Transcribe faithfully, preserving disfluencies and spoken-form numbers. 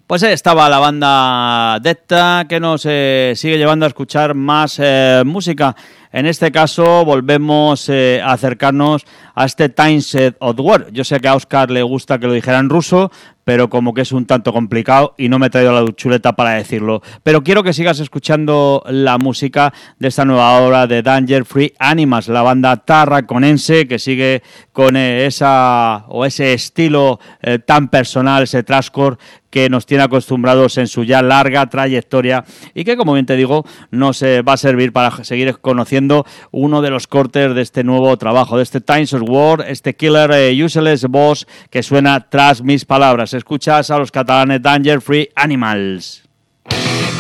Pues ahí estaba la banda Detta, que nos eh, sigue llevando a escuchar más eh, música. En este caso volvemos eh, a acercarnos a este Times of War. Yo sé que a Óscar le gusta que lo dijera en ruso, pero como que es un tanto complicado y no me he traído la chuleta para decirlo. Pero quiero que sigas escuchando la música de esta nueva obra de Danger Free Animals, la banda tarraconense que sigue con eh, esa o ese estilo eh, tan personal, ese thrashcore que nos tiene acostumbrados en su ya larga trayectoria y que, como bien te digo, nos eh, va a servir para seguir conociendo uno de los cortes de este nuevo trabajo, de este Times of War, este Killer eh, Useless Boss que suena tras mis palabras. Escuchas a los catalanes Danger Free Animals.